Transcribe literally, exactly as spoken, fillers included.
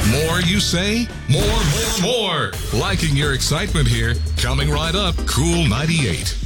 More, you say? More, more, more. Liking your excitement here. Coming right up, Cool ninety-eight.